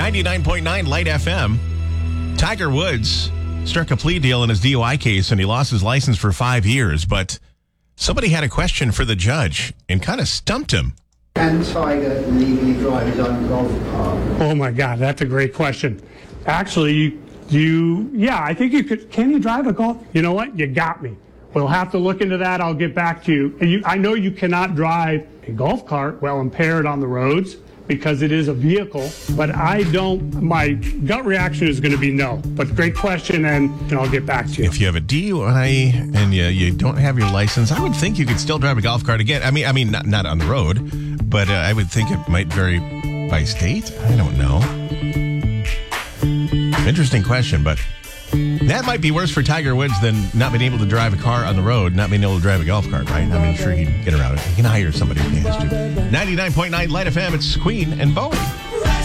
99.9 Light FM. Tiger Woods struck a plea deal in his DUI case, and he lost his license for 5 years. But somebody had a question for the judge and kind of stumped him. Can Tiger legally drive his own golf cart? Oh, my God, that's a great question. Actually, I think you could. Can you drive a golf? You know what? You got me. We'll have to look into that. I'll get back to you. I know you cannot drive a golf cart while impaired on the roads because it is a vehicle, but my gut reaction is going to be no. But great question, and I'll get back to you. If you have a DUI and you don't have your license, I would think you could still drive a golf cart again. I mean, not on the road, but I would think it might vary by state. I don't know. Interesting question, but that might be worse for Tiger Woods than not being able to drive a car on the road, not being able to drive a golf cart, right? I mean, sure, he'd get around it. He can hire somebody if he has to. 99.9 Light FM, it's Queen and Bowie.